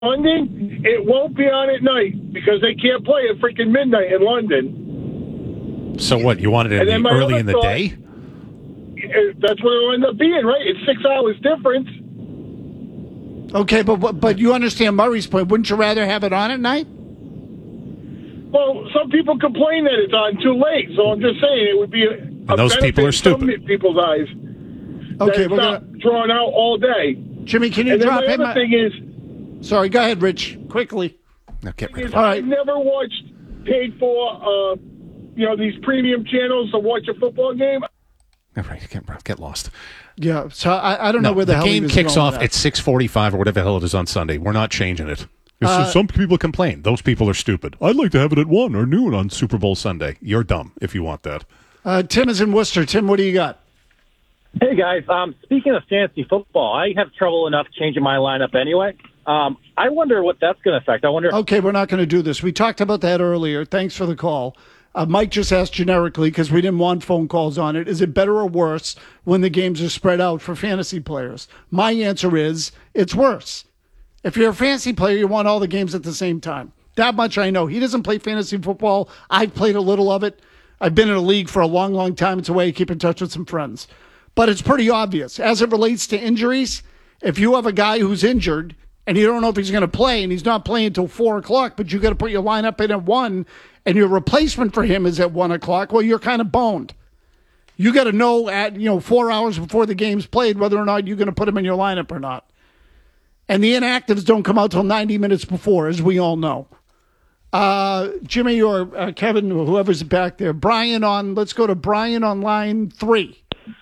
London, it won't be on at night because they can't play at freaking midnight in London. So what? You want it early in the day? That's what it'll end up being, right? It's 6 hours difference. Okay, but you understand Murray's point. Wouldn't you rather have it on at night? Well, some people complain that it's on too late, so I'm just saying it would be a those people are stupid. In some people's eyes. Okay, we're not drawn out all day. Jimmy, can you drop him? The thing is, sorry, go ahead, Rich, quickly. No, get rid of it. All right. I've never watched paid for, these premium channels to watch a football game. All right, get lost. Yeah, so I don't know where the hell game kicks off at 6:45 or whatever the hell it is on Sunday. We're not changing it. Some people complain. Those people are stupid. I'd like to have it at 1 or noon on Super Bowl Sunday. You're dumb if you want that. Tim is in Worcester. Tim, what do you got? Hey, guys. Speaking of fantasy football, I have trouble enough changing my lineup anyway. I wonder what that's going to affect. Okay, we're not going to do this. We talked about that earlier. Thanks for the call. Mike just asked generically because we didn't want phone calls on it. Is it better or worse when the games are spread out for fantasy players? My answer is it's worse. If you're a fantasy player, you want all the games at the same time. That much I know. He doesn't play fantasy football. I've played a little of it. I've been in a league for a long, long time. It's a way to keep in touch with some friends. But it's pretty obvious. As it relates to injuries, if you have a guy who's injured and you don't know if he's going to play and he's not playing until 4 o'clock, but you got to put your lineup in at 1 and your replacement for him is at 1 o'clock, well, you're kind of boned. You got to know at 4 hours before the game's played whether or not you're going to put him in your lineup or not. And the inactives don't come out till 90 minutes before, as we all know. Jimmy or Kevin, or whoever's back there. Let's go to Brian on line 3.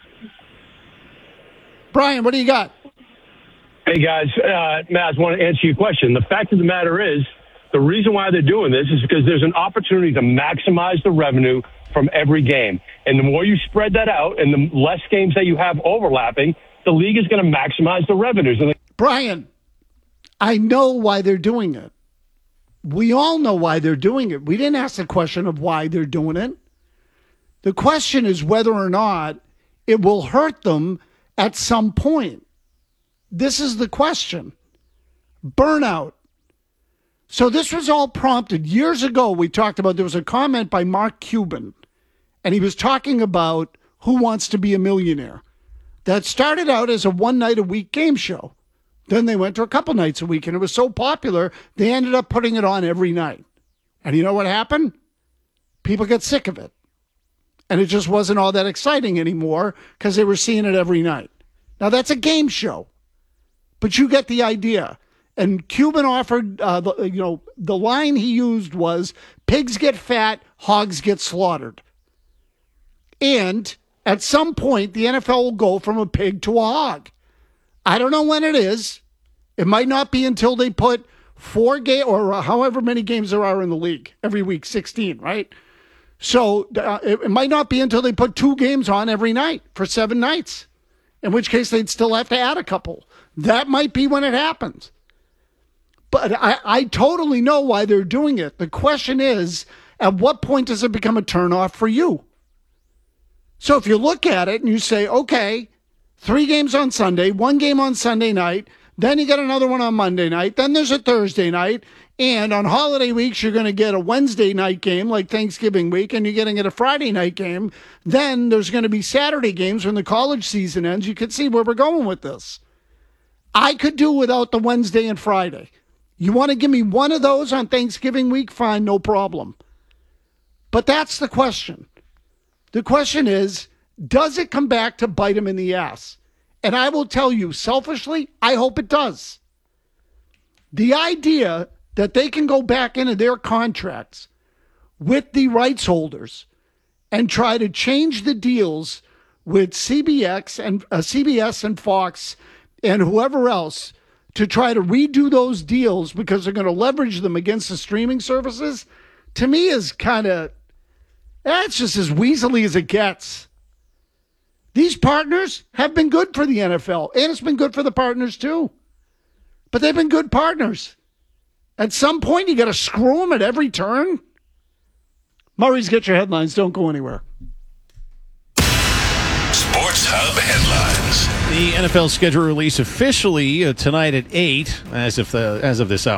Brian, what do you got? Hey, guys. Matt, I want to answer your question. The fact of the matter is, the reason why they're doing this is because there's an opportunity to maximize the revenue from every game. And the more you spread that out and the less games that you have overlapping, the league is going to maximize the revenues. Brian, I know why they're doing it. We all know why they're doing it. We didn't ask the question of why they're doing it. The question is whether or not it will hurt them at some point. This is the question. Burnout. So this was all prompted years ago. We talked about, there was a comment by Mark Cuban, and he was talking about Who Wants to Be a Millionaire. That started out as a one-night-a-week game show. Then they went to a couple nights a week, and it was so popular, they ended up putting it on every night. And you know what happened? People got sick of it. And it just wasn't all that exciting anymore because they were seeing it every night. Now, that's a game show, but you get the idea. And Cuban offered, the line he used was, pigs get fat, hogs get slaughtered. And at some point, the NFL will go from a pig to a hog. I don't know when it is. It might not be until they put 4 games or however many games there are in the league every week, 16, right? So it might not be until they put 2 games on every night for 7 nights, in which case they'd still have to add a couple. That might be when it happens. But I totally know why they're doing it. The question is, at what point does it become a turnoff for you? So if you look at it and you say, okay, 3 games on Sunday, 1 game on Sunday night, then you get another one on Monday night, then there's a Thursday night, and on holiday weeks you're going to get a Wednesday night game like Thanksgiving week, and you're getting a Friday night game. Then there's going to be Saturday games when the college season ends. You can see where we're going with this. I could do without the Wednesday and Friday. You want to give me one of those on Thanksgiving week? Fine, no problem. But that's the question. The question is, does it come back to bite them in the ass? And I will tell you, selfishly, I hope it does. The idea that they can go back into their contracts with the rights holders and try to change the deals with CBS and Fox and whoever else to try to redo those deals because they're going to leverage them against the streaming services, to me is kind of, that's just as weaselly as it gets. These partners have been good for the NFL, and it's been good for the partners too. But they've been good partners. At some point, you got to screw them at every turn. Murray's Get Your Headlines. Don't go anywhere. Sports Hub headlines. The NFL schedule release officially tonight at 8 as of this hour.